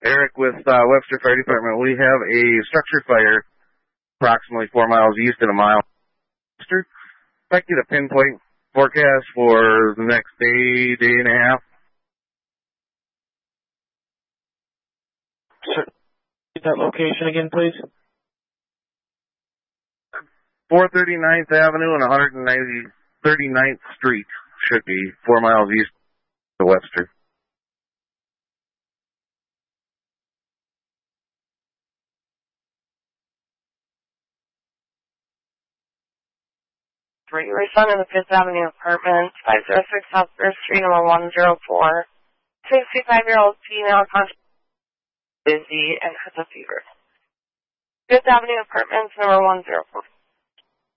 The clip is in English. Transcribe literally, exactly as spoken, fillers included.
Eric with uh, Webster Fire Department. We have a structure fire approximately four miles east and a mile west. Expected a pinpoint forecast for the next day, day and a half. Sir, that location again, please. four thirty-ninth Avenue and one thirty-ninth Street should be four miles east of Webster. Regular Son in the Fifth Avenue Apartments, five oh six South First Street, number one oh four. sixty-five-year-old female conscious, busy, and has a fever. Fifth Avenue Apartments, number one oh four.